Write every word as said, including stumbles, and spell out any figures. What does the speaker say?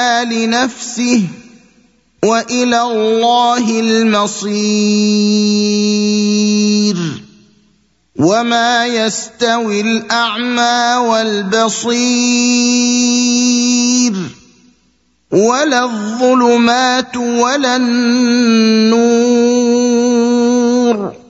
لنفسه وإلى الله المصير وما يستوي الأعمى والبصير ولا الظلمات ولا النور